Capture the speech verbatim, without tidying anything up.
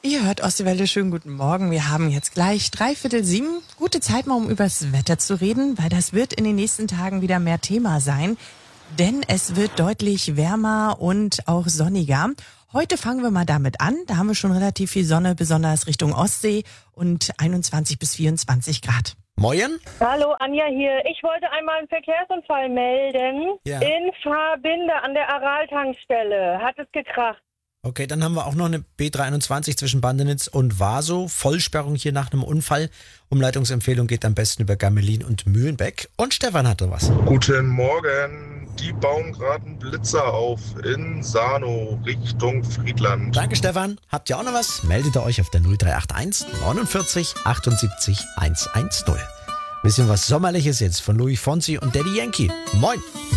Ihr hört Ostwelle, schönen guten Morgen. Wir haben jetzt gleich dreiviertel sieben. Gute Zeit mal, um übers Wetter zu reden, weil das wird in den nächsten Tagen wieder mehr Thema sein. Denn es wird deutlich wärmer und auch sonniger. Heute fangen wir mal damit an. Da haben wir schon relativ viel Sonne, besonders Richtung Ostsee und einundzwanzig bis vierundzwanzig Grad. Moin. Hallo, Anja hier. Ich wollte einmal einen Verkehrsunfall melden. Ja. In Fahrbinde an der Aral-Tankstelle hat es gekracht. Okay, dann haben wir auch noch eine B dreiundzwanzig zwischen Bandenitz und Waso. Vollsperrung hier nach einem Unfall. Umleitungsempfehlung geht am besten über Gammelin und Mühlenbeck. Und Stefan hatte was. Guten Morgen. Die bauen gerade einen Blitzer auf in Sano Richtung Friedland. Danke, Stefan. Habt ihr auch noch was? Meldet ihr euch auf der null drei acht eins neunundvierzig achtundsiebzig hundertzehn. Bisschen was Sommerliches jetzt von Louis Fonsi und Daddy Yankee. Moin.